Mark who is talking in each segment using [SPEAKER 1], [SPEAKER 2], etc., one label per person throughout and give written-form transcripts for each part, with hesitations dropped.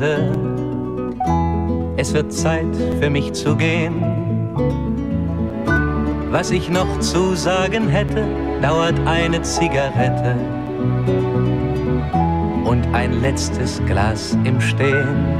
[SPEAKER 1] Es wird Zeit für mich zu gehen. Was ich noch zu sagen hätte, dauert eine Zigarette und ein letztes Glas im Stehen.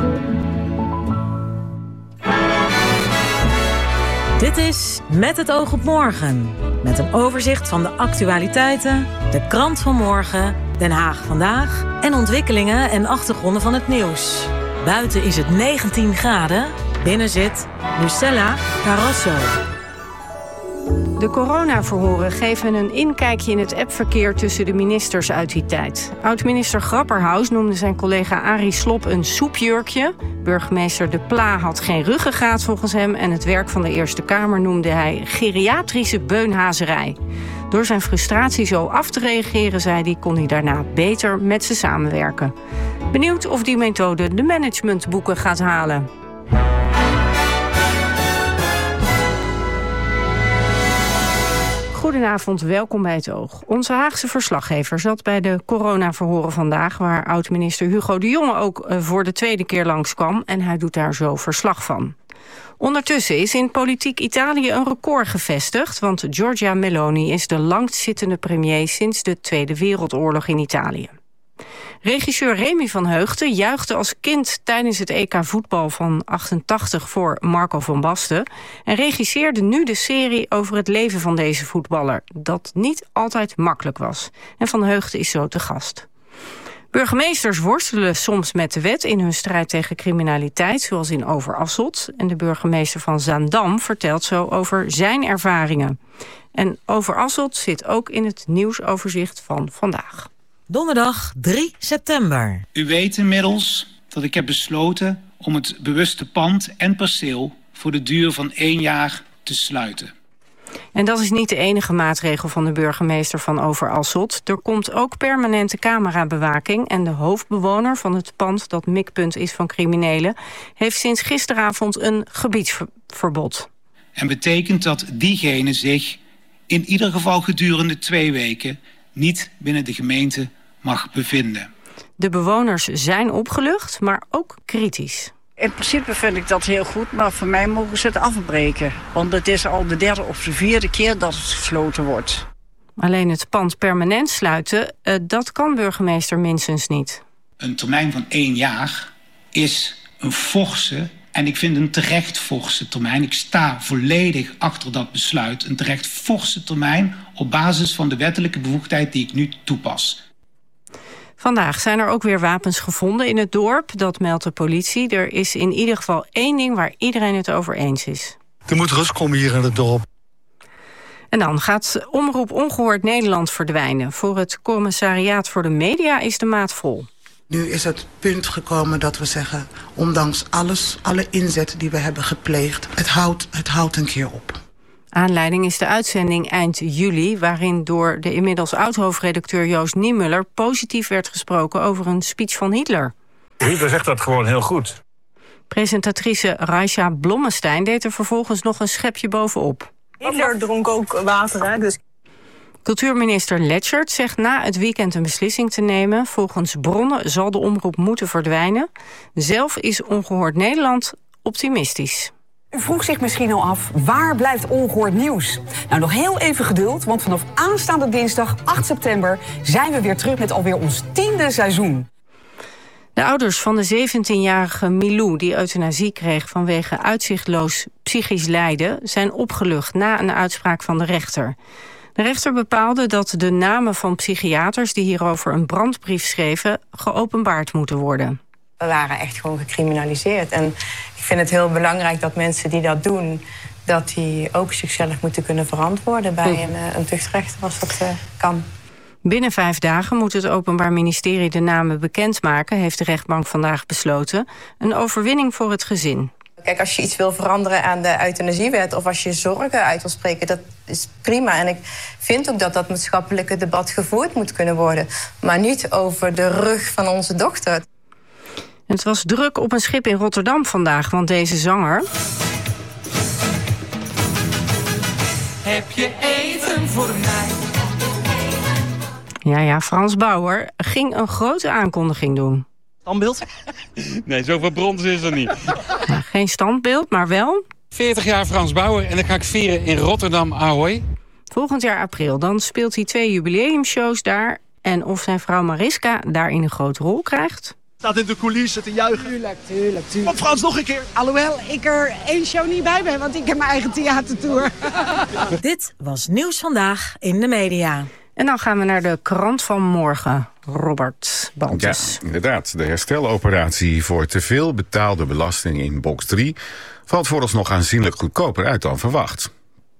[SPEAKER 2] Dit is Met het oog op morgen. Met een overzicht van de actualiteiten, de krant van morgen, Den Haag vandaag en ontwikkelingen en achtergronden van het nieuws. Buiten is het 19 graden, binnen zit Lucella Carrasso.
[SPEAKER 3] De coronaverhoren geven een inkijkje in het appverkeer tussen de ministers uit die tijd. Oud-minister Grapperhaus noemde zijn collega Arie Slob een soepjurkje. Burgemeester De Pla had geen ruggengraat volgens hem en het werk van de Eerste Kamer noemde hij geriatrische beunhazerij. Door zijn frustratie zo af te reageren, zei hij, kon hij daarna beter met ze samenwerken. Benieuwd of die methode de managementboeken gaat halen. Goedenavond, welkom bij Het Oog. Onze Haagse verslaggever zat bij de coronaverhoren vandaag, waar oud-minister Hugo de Jonge ook voor de tweede keer langskwam en hij doet daar zo verslag van. Ondertussen is in politiek Italië een record gevestigd, want Giorgia Meloni is de langstzittende premier sinds de Tweede Wereldoorlog in Italië. Regisseur Remy van Heugten juichte als kind tijdens het EK voetbal van 88 voor Marco van Basten en regisseerde nu de serie over het leven van deze voetballer, dat niet altijd makkelijk was. En Van Heugten is zo te gast. Burgemeesters worstelen soms met de wet in hun strijd tegen criminaliteit, zoals in Overasselt. En de burgemeester van Zaandam vertelt zo over zijn ervaringen. En Overasselt zit ook in het nieuwsoverzicht van vandaag.
[SPEAKER 2] Donderdag 3 september.
[SPEAKER 4] U weet inmiddels dat ik heb besloten om het bewuste pand en perceel voor de duur van 1 jaar te sluiten.
[SPEAKER 3] En dat is niet de enige maatregel van de burgemeester van Overasselt. Er komt ook permanente camerabewaking en de hoofdbewoner van het pand dat mikpunt is van criminelen heeft sinds gisteravond een gebiedsverbod.
[SPEAKER 4] En betekent dat diegene zich in ieder geval gedurende 2 weken niet binnen de gemeente mag bevinden.
[SPEAKER 3] De bewoners zijn opgelucht, maar ook kritisch.
[SPEAKER 5] In principe vind ik dat heel goed, maar voor mij mogen ze het afbreken. Want het is al de 3e of de 4e keer dat het gesloten wordt.
[SPEAKER 3] Alleen het pand permanent sluiten, dat kan burgemeester minstens niet.
[SPEAKER 4] Een termijn van 1 jaar is een forse, en ik vind een terecht forse termijn. Ik sta volledig achter dat besluit. Een terecht forse termijn op basis van de wettelijke bevoegdheid die ik nu toepas.
[SPEAKER 3] Vandaag zijn er ook weer wapens gevonden in het dorp. Dat meldt de politie. Er is in ieder geval 1 ding waar iedereen het over eens is.
[SPEAKER 6] Er moet rust komen hier in het dorp.
[SPEAKER 3] En dan gaat Omroep Ongehoord Nederland verdwijnen. Voor het Commissariaat voor de Media is de maat vol.
[SPEAKER 7] Nu is het punt gekomen dat we zeggen, ondanks alles, alle inzet die we hebben gepleegd, het houdt een keer op.
[SPEAKER 3] Aanleiding is de uitzending eind juli, waarin door de inmiddels oud-hoofdredacteur Joost Niemuller positief werd gesproken over een speech van Hitler.
[SPEAKER 8] Hitler zegt dat gewoon heel goed.
[SPEAKER 3] Presentatrice Raisha Blommestein deed er vervolgens nog een schepje bovenop.
[SPEAKER 9] Hitler dronk ook water, hè, dus...
[SPEAKER 3] Cultuurminister Letchert zegt na het weekend een beslissing te nemen. Volgens bronnen zal de omroep moeten verdwijnen. Zelf is Ongehoord Nederland optimistisch.
[SPEAKER 9] U vroeg zich misschien al af, waar blijft Ongehoord Nieuws? Nou, nog heel even geduld, want vanaf aanstaande dinsdag 8 september... zijn we weer terug met alweer ons 10e seizoen.
[SPEAKER 3] De ouders van de 17-jarige Milou, die euthanasie kreeg vanwege uitzichtloos psychisch lijden, zijn opgelucht na een uitspraak van de rechter. De rechter bepaalde dat de namen van psychiaters die hierover een brandbrief schreven geopenbaard moeten worden.
[SPEAKER 10] We waren echt gewoon gecriminaliseerd. En ik vind het heel belangrijk dat mensen die dat doen, dat die ook zichzelf moeten kunnen verantwoorden bij een tuchtrechter als dat kan.
[SPEAKER 3] Binnen 5 dagen moet het Openbaar Ministerie de namen bekendmaken, heeft de rechtbank vandaag besloten. Een overwinning voor het gezin.
[SPEAKER 10] Kijk, als je iets wil veranderen aan de euthanasiewet of als je zorgen uit wil spreken, dat is prima. En ik vind ook dat dat maatschappelijke debat gevoerd moet kunnen worden. Maar niet over de rug van onze dochter.
[SPEAKER 3] Het was druk op een schip in Rotterdam vandaag, want deze zanger...
[SPEAKER 1] Heb je even voor mij?
[SPEAKER 3] Ja, Frans Bauer ging een grote aankondiging doen.
[SPEAKER 11] Standbeeld?
[SPEAKER 12] Nee, zoveel brons is er niet.
[SPEAKER 3] Nou, geen standbeeld, maar wel
[SPEAKER 12] 40 jaar Frans Bauer en dan ga ik vieren in Rotterdam Ahoy.
[SPEAKER 3] volgend jaar april. Dan speelt hij 2 jubileumshows daar. En of zijn vrouw Mariska daarin een grote rol krijgt...
[SPEAKER 11] Staat in de coulissen te juichen.
[SPEAKER 13] Tuurlijk.
[SPEAKER 11] Kom Frans, nog een keer.
[SPEAKER 13] Alhoewel ik er 1 show niet bij ben, want ik heb mijn eigen theatertour.
[SPEAKER 2] Dit was Nieuws Vandaag in de media.
[SPEAKER 3] En dan gaan we naar de krant van morgen. Robert Baltus.
[SPEAKER 14] Ja, inderdaad. De hersteloperatie voor te veel betaalde belasting in box 3... valt vooralsnog aanzienlijk goedkoper uit dan verwacht.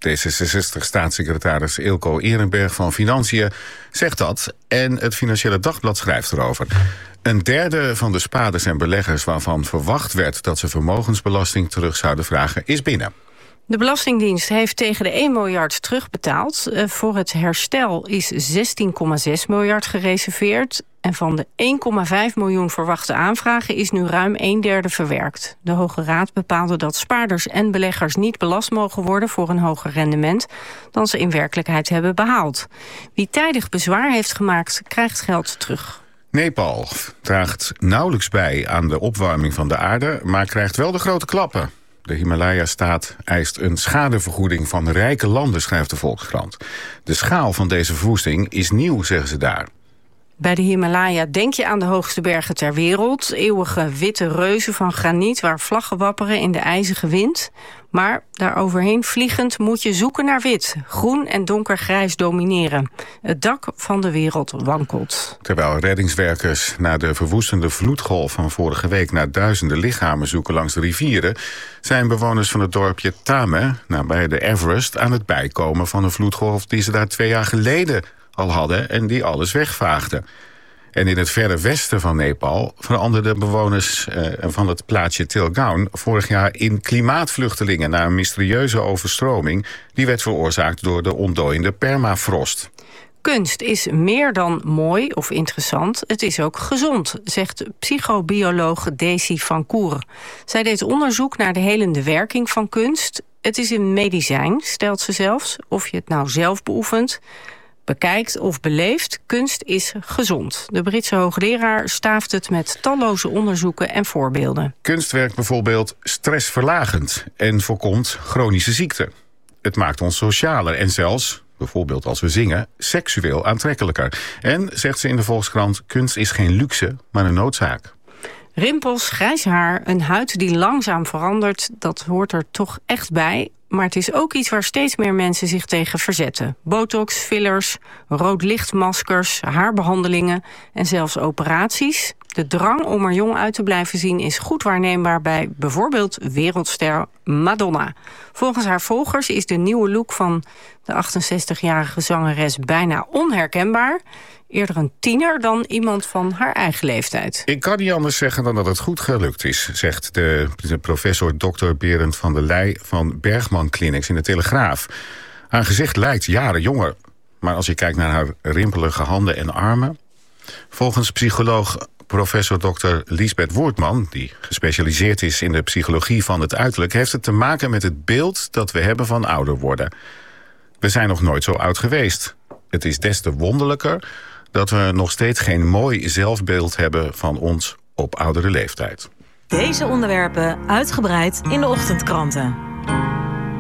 [SPEAKER 14] D66-staatssecretaris Eelco Ehrenberg van Financiën zegt dat... en het Financiële Dagblad schrijft erover. Een derde van de spaarders en beleggers waarvan verwacht werd... dat ze vermogensbelasting terug zouden vragen, is binnen.
[SPEAKER 3] De Belastingdienst heeft tegen de 1 miljard terugbetaald. Voor het herstel is 16,6 miljard gereserveerd. En van de 1,5 miljoen verwachte aanvragen is nu ruim 1/3 verwerkt. De Hoge Raad bepaalde dat spaarders en beleggers niet belast mogen worden voor een hoger rendement dan ze in werkelijkheid hebben behaald. Wie tijdig bezwaar heeft gemaakt, krijgt geld terug.
[SPEAKER 14] Nepal draagt nauwelijks bij aan de opwarming van de aarde, maar krijgt wel de grote klappen. De Himalaya-staat eist een schadevergoeding van rijke landen, schrijft de Volkskrant. De schaal van deze verwoesting is nieuw, zeggen ze daar.
[SPEAKER 3] Bij de Himalaya denk je aan de hoogste bergen ter wereld. Eeuwige witte reuzen van graniet waar vlaggen wapperen in de ijzige wind. Maar daaroverheen vliegend moet je zoeken naar wit. Groen en donkergrijs domineren. Het dak van de wereld wankelt.
[SPEAKER 14] Terwijl reddingswerkers na de verwoestende vloedgolf van vorige week naar duizenden lichamen zoeken langs de rivieren, zijn bewoners van het dorpje Tame, nabij de Everest, aan het bijkomen van een vloedgolf die ze daar 2 jaar geleden al hadden en die alles wegvaagde. En in het verre westen van Nepal veranderden bewoners van het plaatsje Tilgaon vorig jaar in klimaatvluchtelingen na een mysterieuze overstroming die werd veroorzaakt door de ontdooiende permafrost.
[SPEAKER 3] Kunst is meer dan mooi of interessant, het is ook gezond, zegt psychobioloog Desi van Koer. Zij deed onderzoek naar de helende werking van kunst. Het is een medicijn, stelt ze zelfs, of je het nou zelf beoefent, bekijkt of beleeft, kunst is gezond. De Britse hoogleraar staaft het met talloze onderzoeken en voorbeelden.
[SPEAKER 14] Kunst werkt bijvoorbeeld stressverlagend en voorkomt chronische ziekten. Het maakt ons socialer en zelfs, bijvoorbeeld als we zingen, seksueel aantrekkelijker. En, zegt ze in de Volkskrant, kunst is geen luxe, maar een noodzaak.
[SPEAKER 3] Rimpels, grijs haar, een huid die langzaam verandert, dat hoort er toch echt bij. Maar het is ook iets waar steeds meer mensen zich tegen verzetten. Botox, fillers, roodlichtmaskers, haarbehandelingen en zelfs operaties. De drang om er jong uit te blijven zien is goed waarneembaar bij bijvoorbeeld wereldster Madonna. Volgens haar volgers is de nieuwe look van de 68-jarige zangeres bijna onherkenbaar. Eerder een tiener dan iemand van haar eigen leeftijd.
[SPEAKER 14] Ik kan niet anders zeggen dan dat het goed gelukt is, zegt de professor Dr. Berend van der Leij van Bergman Clinics in de Telegraaf. Haar gezicht lijkt jaren jonger, maar als je kijkt naar haar rimpelige handen en armen. Volgens psycholoog professor Dr. Liesbeth Woertman, die gespecialiseerd is in de psychologie van het uiterlijk, heeft het te maken met het beeld dat we hebben van ouder worden. We zijn nog nooit zo oud geweest. Het is des te wonderlijker dat we nog steeds geen mooi zelfbeeld hebben van ons op oudere leeftijd.
[SPEAKER 2] Deze onderwerpen uitgebreid in de ochtendkranten.